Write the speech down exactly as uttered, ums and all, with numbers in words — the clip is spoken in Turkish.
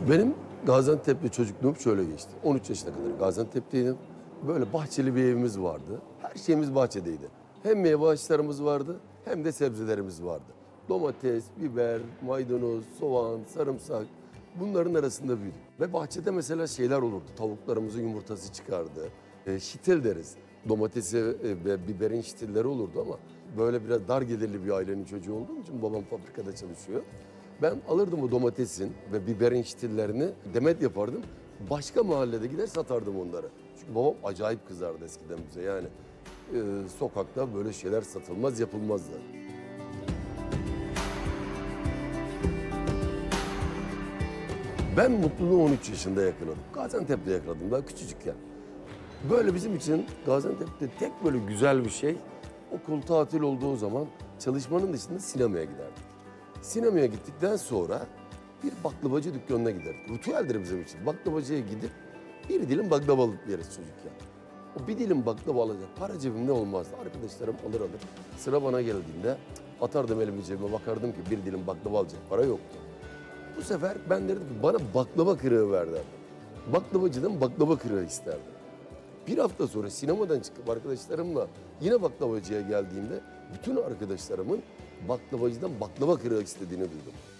Benim Gaziantep'te çocukluğum şöyle geçti. on üç yaşına kadar Gaziantep'teydim. Böyle bahçeli bir evimiz vardı. Her şeyimiz bahçedeydi. Hem meyve ağaçlarımız vardı hem de sebzelerimiz vardı. Domates, biber, maydanoz, soğan, sarımsak bunların arasında büyüdük. Ve bahçede mesela şeyler olurdu. Tavuklarımızın yumurtası çıkardı. E, şitil deriz. Domatesi e, ve biberin şitilleri olurdu ama böyle biraz dar gelirli bir ailenin çocuğu olduğum için babam fabrikada çalışıyor. Ben alırdım o domatesin ve biberin şitillerini demet yapardım. Başka mahallede gider satardım onları. Çünkü babam acayip kızardı eskiden bize yani. E, sokakta böyle şeyler satılmaz, yapılmazdı. Ben mutluluğu on üç yaşında yakaladım. Gaziantep'te yakaladım daha küçücükken. Böyle bizim için Gaziantep'te tek böyle güzel bir şey, okul tatil olduğu zaman çalışmanın dışında sinemaya giderdik. Sinemaya gittikten sonra bir baklavacı dükkanına giderdik. Ritüeldir bizim için. Baklavacıya gidip bir dilim baklava alıp yeriz çocukken. O bir dilim baklava alacak para cebimde olmazdı. Arkadaşlarım alır alır. Sıra bana geldiğinde atardım elimi cebime, bakardım ki bir dilim baklava alacak para yoktu. Bu sefer ben derdim ki bana baklava kırığı ver derdim. Baklavacıdan baklava kırığı isterdim. Bir hafta sonra sinemadan çıkıp arkadaşlarımla yine baklavacıya geldiğimde bütün arkadaşlarımın baklavacıdan baklava kırığı istediğini duydum.